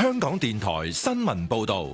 香港電台新聞報道。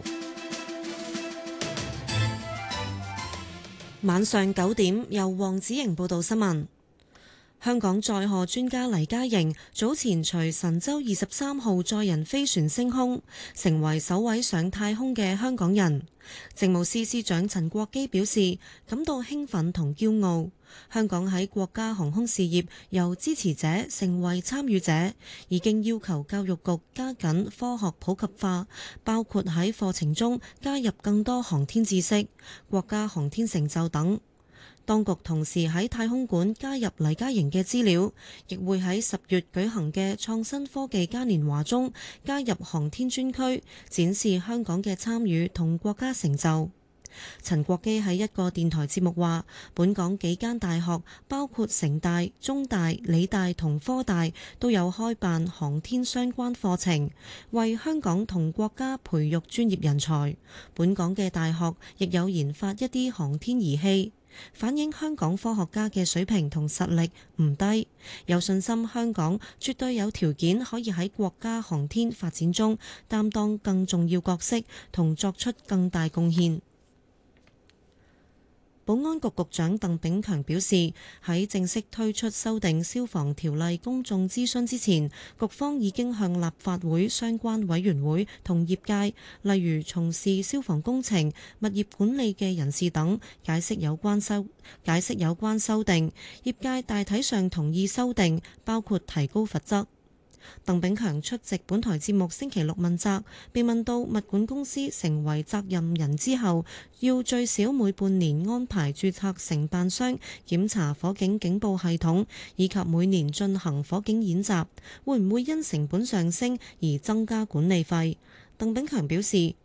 晚上9點，由黃子瑩報道新聞。香港載荷專家黎嘉瑩早前隨神舟23號載人飛船升空，成為首位上太空嘅香港人。政務司司長陳國基表示感到興奮同驕傲。香港喺國家航空事業由支持者成為參與者，已經要求教育局加緊科學普及化，包括喺課程中加入更多航天知識、國家航天成就等。當局同時喺太空館加入黎嘉瑩嘅資料，亦會喺10月舉行嘅創新科技嘉年華中加入航天專區，展示香港嘅參與同國家成就。陳國基喺一個電台節目話，本港幾間大學包括城大、中大、理大同科大都有開辦航天相關課程，為香港同國家培育專業人才。本港嘅大學亦有研發一啲航天儀器，反映香港科學家嘅水平同實力唔低，有信心香港絕對有條件可以喺國家航天發展中擔當更重要角色同作出更大貢獻。保安局局長鄧炳強表示，喺正式推出修訂消防條例公眾諮詢之前，局方已經向立法會相關委員會同業界，例如從事消防工程、物業管理嘅人士等，解釋有關修訂。業界大體上同意修訂，包括提高罰則。鄧炳強出席本台節目星期六問責，被問到物管公司成為責任人之後，要最少每半年安排註冊承辦商檢查火警警報系統，以及每年進行火警演習，會唔會因成本上升而增加管理費？鄧炳強表示，